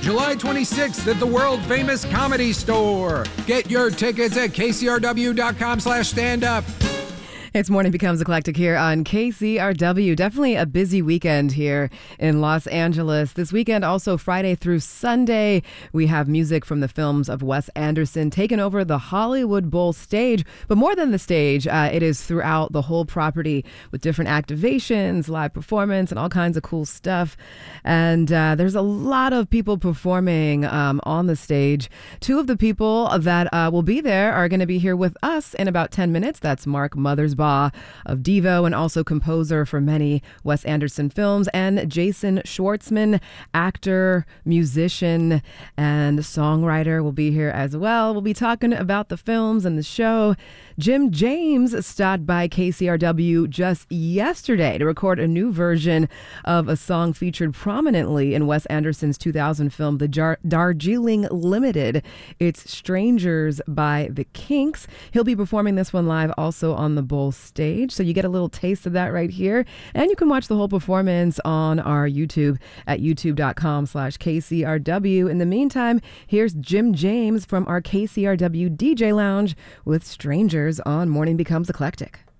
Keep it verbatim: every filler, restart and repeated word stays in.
July twenty-sixth at the world-famous Comedy Store. Get your tickets at kcrw.com slash stand up. It's Morning Becomes Eclectic here on K C R W. Definitely a busy weekend here in Los Angeles. This weekend, also Friday through Sunday, we have music from the films of Wes Anderson taking over the Hollywood Bowl stage. But more than the stage, uh, it is throughout the whole property with different activations, live performance, and all kinds of cool stuff. And uh, there's a lot of people performing um, on the stage. Two of the people that uh, will be there are going to be here with us in about ten minutes. That's Mark Mothersbaugh of Devo and also composer for many Wes Anderson films, and Jason Schwartzman, actor, musician, and songwriter, will be here as well. We'll be talking about the films and the show. Jim James stopped by K C R W just yesterday to record a new version of a song featured prominently in Wes Anderson's two thousand film, The Jar- Darjeeling Limited. It's Strangers by The Kinks. He'll be performing this one live also on the Bowl stage, so you get a little taste of that right here, and you can watch the whole performance on our YouTube at youtube.com slash KCRW. In the meantime, here's Jim James from our K C R W D J Lounge with Strangers on Morning Becomes Eclectic.